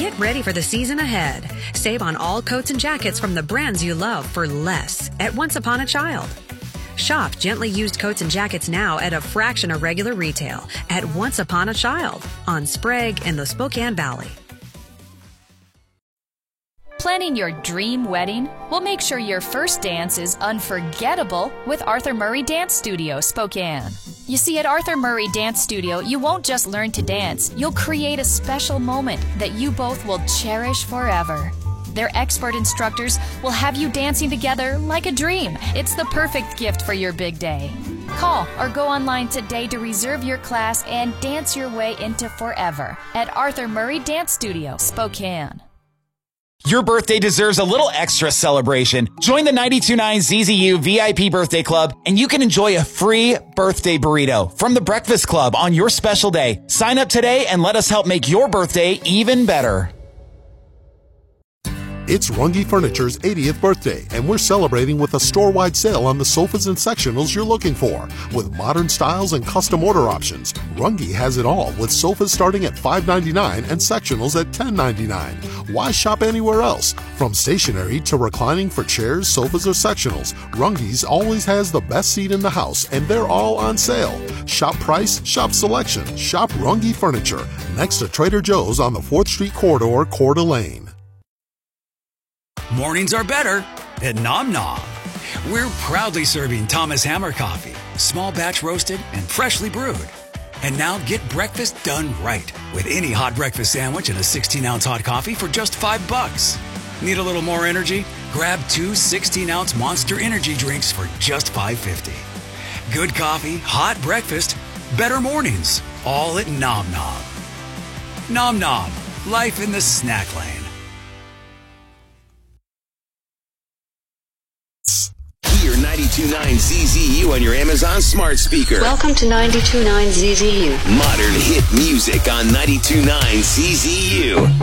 Get ready for the season ahead. Save on all coats and jackets from the brands you love for less at Once Upon a Child. Shop gently used coats and jackets now at a fraction of regular retail at Once Upon a Child on Sprague in the Spokane Valley. Planning your dream wedding will make sure your first dance is unforgettable with Arthur Murray Dance Studio, Spokane. You see, at Arthur Murray Dance Studio, you won't just learn to dance, you'll create a special moment that you both will cherish forever. Their expert instructors will have you dancing together like a dream. It's the perfect gift for your big day. Call or go online today to reserve your class and dance your way into forever at Arthur Murray Dance Studio, Spokane. Your birthday deserves a little extra celebration. Join the 92.9 ZZU VIP Birthday Club and you can enjoy a free birthday burrito from the Breakfast Club on your special day. Sign up today and let us help make your birthday even better. It's Runge Furniture's 80th birthday, and we're celebrating with a store-wide sale on the sofas and sectionals you're looking for. With modern styles and custom order options, Runge has it all, with sofas starting at $5.99 and sectionals at $10.99. Why shop anywhere else? From stationery to reclining for chairs, sofas, or sectionals, Runge's always has the best seat in the house, and they're all on sale. Shop price, shop selection, shop Runge Furniture, next to Trader Joe's on the 4th Street corridor, Coeur d'Alene. Mornings are better at Nom Nom. We're proudly serving Thomas Hammer coffee, small batch roasted and freshly brewed. And now get breakfast done right with any hot breakfast sandwich and a 16-ounce hot coffee for just $5. Need a little more energy? Grab 2 16-ounce Monster Energy drinks for just $5.50. Good coffee, hot breakfast, better mornings, all at Nom Nom. Nom Nom, life in the snack lane. Hear 92.9 ZZU on your Amazon smart speaker. Welcome to 92.9 ZZU. Modern hit music on 92.9 ZZU.